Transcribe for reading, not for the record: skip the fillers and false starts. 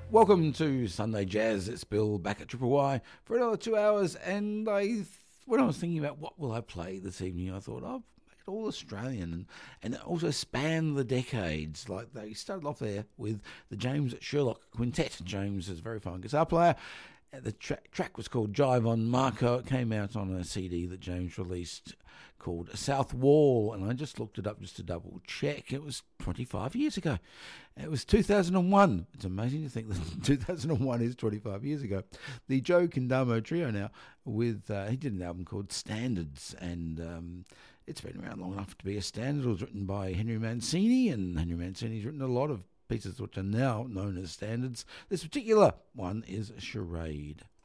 Welcome to Sunday Jazz. It's Bill back at Triple Y for another 2 hours. And when I was thinking about what will I play this evening, I thought I'll make it all Australian and also span the decades. Like they started off there with the James Sherlock Quintet. James is a very fine guitar player. The track was called Jive on Marco. It came out on a CD that James released called South Wall, and I just looked it up just to double check. It was 25 years ago. It was 2001. It's amazing to think that 2001 is 25 years ago. The Joe Kendamo Trio now, he did an album called Standards, and it's been around long enough to be a standard. It was written by Henry Mancini, and Henry Mancini's written a lot of pieces which are now known as standards. This particular one is Charade.